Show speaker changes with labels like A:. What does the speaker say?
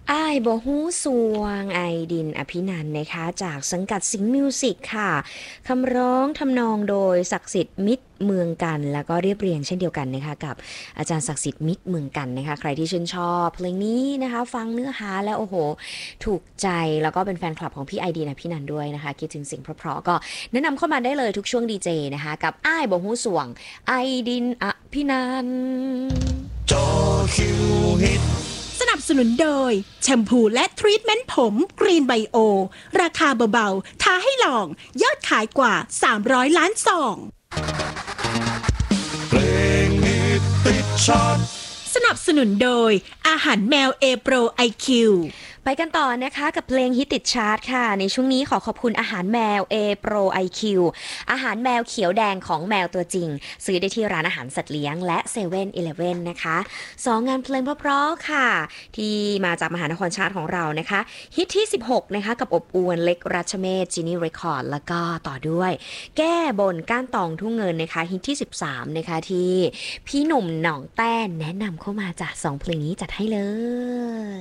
A: อ้ายบ่ฮู้สวงไอดินอภินันท์นะคะจากสังกัดสิงห์มิวสิกค่ะคำร้องทำนองโดยศักดิ์สิทธิ์มิตรเมืองกันแล้วก็เรียบเรียงเช่นเดียวกันนะคะกับอาจารย์ศักดิ์สิทธิ์มิตรเมืองกันนะคะใครที่ชื่นชอบเพลงนี้นะคะฟังเนื้อหาแล้วโอ้โหถูกใจแล้วก็เป็นแฟนคลับของพี่ไอดินอภินันท์ด้วยนะคะคิดถึงสิ่งเพราะๆก็แนะนำเข้ามาได้เลยทุกช่วงดีเจนะคะกับอ้ายบ่ฮู้สวงไอดินอภินันท์
B: จอคิวฮิต
C: สนับสนุนโดยแชมพูและทรีทเมนต์ผมกรีนไบโอราคาเบาๆท้าให้ลองยอดขายกว่า300ล้านซอง
B: เพลงฮิตติดชาร์ต
C: สนับสนุนโดยอาหารแมวเอโปรไอคิว
A: ไปกันต่อนะคะกับเพลงฮิตติดชาร์ตค่ะในช่วงนี้ขอขอบคุณอาหารแมว A Pro IQ อาหารแมวเขียวแดงของแมวตัวจริงซื้อได้ที่ร้านอาหารสัตว์เลี้ยงและ7 e เ e ่ e อนะคะ2 งานเพลงเพราะๆค่ะที่มาจากมหานครชาติของเรานะคะฮิตที่16นะคะกับอบอวนเล็กรัชเมธจินี่เรคคอร์ดแล้วก็ต่อด้วยแก้บนก้านตองทุ่งเงินนะคะฮิตที่13นะคะที่พี่หนุ่มหนองแต้นแนะนำเข้ามาจาก2เพลงนี้จัดให้เลย